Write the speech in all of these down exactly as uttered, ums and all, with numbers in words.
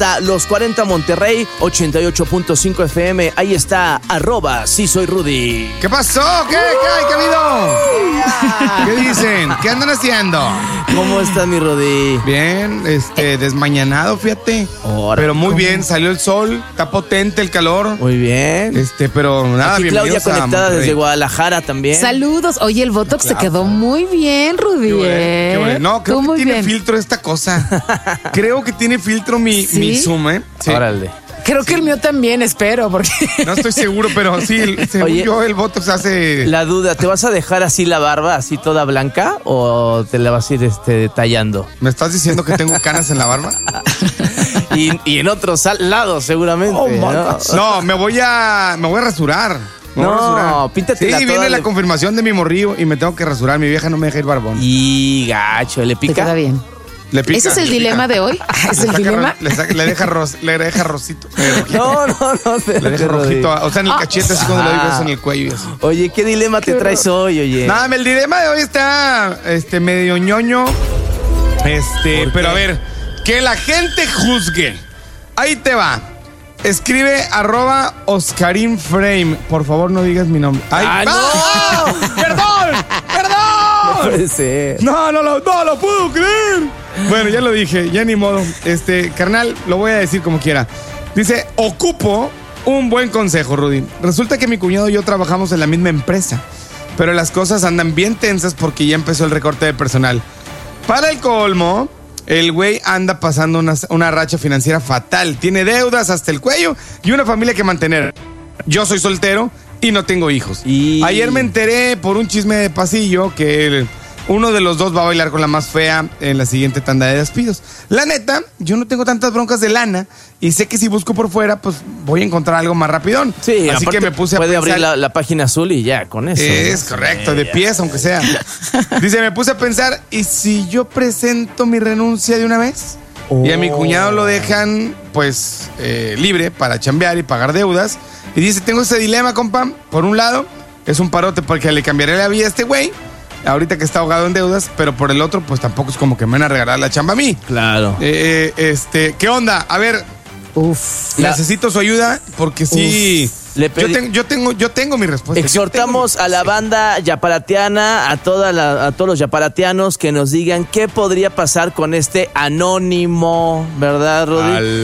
Los cuarenta Monterrey, ochenta y ocho punto cinco F M. Ahí está, arroba, sí soy Rudy. ¿Qué pasó? ¿Qué? ¿Qué hay? ¿Qué ha habido? Yeah. ¿Qué dicen? ¿Qué andan haciendo? ¿Cómo estás, mi Rudy? Bien, este, desmañanado, fíjate. Ahora, pero muy ¿cómo? bien, salió el sol, está potente el calor. Muy bien. Este, pero nada, aquí Claudia conectada desde Guadalajara también. Saludos. Oye, el Botox claro. te quedó muy bien, Rudy. Qué bueno, qué bueno. No, creo Tú que tiene bien. filtro esta cosa. Creo que tiene filtro mi, ¿Sí? mi Zoom, ¿eh? Sí. Órale. Creo sí. que el mío también, espero, porque... No estoy seguro, pero sí, el, según Oye, yo, el Botox hace... La duda, ¿te vas a dejar así la barba, así toda blanca, o te la vas a ir este, detallando? ¿Me estás diciendo que tengo canas en la barba? y, y en otros lados, seguramente. Oh, ¿no? no, me voy a... Me voy a rasurar. Me no, voy a rasurar. píntatela Sí, toda viene la de... confirmación de mi morrillo y me tengo que rasurar. Mi vieja no me deja ir barbón. Y gacho, ¿le pica? Te queda bien. Le pica, ¿Ese es el dilema pica. de hoy? ¿Es el saca, dilema? Le, saca, le deja ros, le deja rosito. No, no, no. Le deja rojito. O sea, en el cachete, así cuando le digo eso en el cuello y así. Oye, ¿qué dilema te traes hoy, oye? Nada, el dilema de hoy está este, medio ñoño. Este, pero a ver, que la gente juzgue. Ahí te va. Escribe arroba Oscarín Frame. Por favor, no digas mi nombre. ¡Ay, ¡Ah, no! ¡Perdón! ¡Perdón! No puede ser. No, no, no, no lo puedo creer. Bueno, ya lo dije, ya ni modo. Este, carnal, lo voy a decir como quiera. Dice, ocupo un buen consejo, Rudy. Resulta que mi cuñado y yo trabajamos en la misma empresa, pero las cosas andan bien tensas porque ya empezó el recorte de personal. Para el colmo, el güey anda pasando una, una racha financiera fatal. Tiene deudas hasta el cuello y una familia que mantener. Yo soy soltero y no tengo hijos. Y... Ayer me enteré por un chisme de pasillo que el, uno de los dos va a bailar con la más fea en la siguiente tanda de despidos. La neta, yo no tengo tantas broncas de lana y sé que si busco por fuera, pues voy a encontrar algo más rapidón. Sí, así que me puse a puede pensar. abrir la, la página azul y ya, con eso. Es ¿no? correcto, sí, de ya. pies, aunque sea. Dice, me puse a pensar, ¿y si yo presento mi renuncia de una vez? Oh. Y a mi cuñado lo dejan, pues, eh, libre para chambear y pagar deudas. Y dice, tengo ese dilema, compa. Por un lado, es un parote porque le cambiaré la vida a este güey, ahorita que está ahogado en deudas, pero por el otro, pues tampoco es como que me van a regalar la chamba a mí. Claro. Eh, este, ¿qué onda? A ver, Uf, necesito la... su ayuda porque sí... Uf. Le pedí... yo, tengo, yo, tengo, yo tengo mi respuesta. Exhortamos tengo... a la banda yaparatiana, a, toda la, a todos los yaparatianos que nos digan qué podría pasar con este anónimo, ¿verdad, Rudy?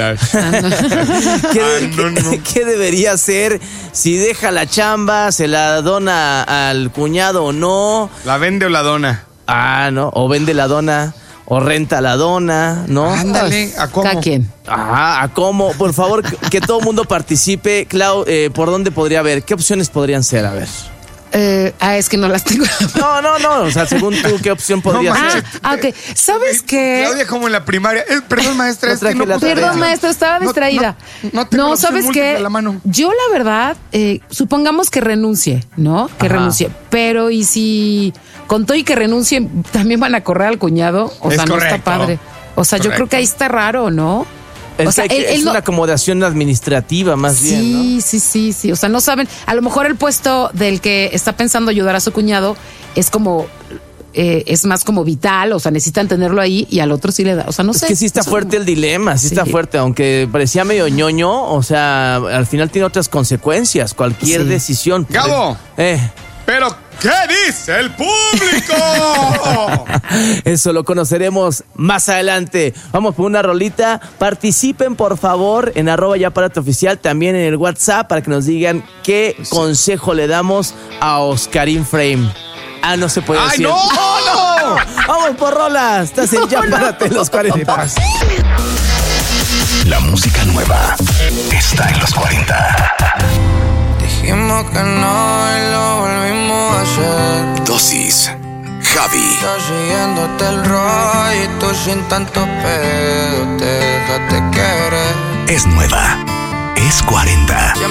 ¿Qué, anónimo. ¿qué, ¿Qué debería hacer? Si deja la chamba, se la dona al cuñado o no. ¿La vende o la dona? Ah, no, o vende la dona. O renta la dona, ¿no? Ándale, ¿a cómo? ¿A quién? Ah, ¿a cómo? Por favor, que, que todo el mundo participe. Clau, eh, ¿por dónde podría haber? ¿Qué opciones podrían ser? A ver. Eh, ah, es que no las tengo. No, no, no. O sea, según tú, ¿qué opción podría no, ser? Ah, ok. ¿Sabes qué? Claudia, como en la primaria. Eh, perdón, maestra. No es que no la perdón, maestra, estaba distraída. No, no, no, tengo no ¿sabes qué? La mano. Yo, la verdad, eh, supongamos que renuncie, ¿no? Que Ajá. renuncie. Pero, ¿y si con todo y que renuncie, también van a correr al cuñado? O es sea, correcto. no está padre. O sea, correcto. yo creo que ahí está raro, ¿no? El o sea, que él, es él una no... acomodación administrativa, más sí, bien, ¿no? Sí, sí, sí, sí. O sea, no saben. A lo mejor el puesto del que está pensando ayudar a su cuñado es como... Eh, es más como vital, o sea, necesitan tenerlo ahí y al otro sí le da, o sea, no es sé. Es que sí está fuerte el dilema, sí, sí está fuerte, aunque parecía medio ñoño, o sea, al final tiene otras consecuencias, cualquier sí. decisión. ¡Gabo! Eh. Pero, ¿qué dice el público? Eso lo conoceremos más adelante. Vamos por una rolita. Participen, por favor, en arroba yaparate oficial, también en el WhatsApp, para que nos digan qué sí. consejo le damos a Oscarín Frame. Ah, no se puede ¡Ay, decir. no! ¡Oh, no! Vamos por rolas. Estás en Ya Párate los cuarenta. La música nueva está en los cuarenta. Dijimos que no y lo volvimos a hacer. Dosis. Javi. Estás siguiéndote el rollo y tú sin tanto pedo te dejaste querer. Es nueva. Es cuarenta.